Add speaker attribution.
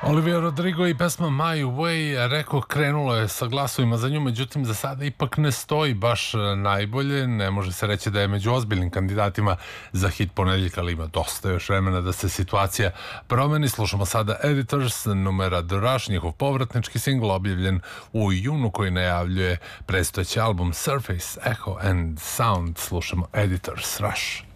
Speaker 1: Olivia Rodrigo i pesma My Way, rekao, krenulo je sa glasovima za nju, međutim za sada ipak ne stoji baš najbolje, ne može se reći da je među ozbiljnim kandidatima za hit ponedeljka, ali ima dosta još vremena da se situacija promeni. Slušamo sada Editors, numera The Rush, njihov povratnički singl objavljen u junu koji najavljuje predstojeći album Surface, Echo and Sound. Slušamo Editors, Rush.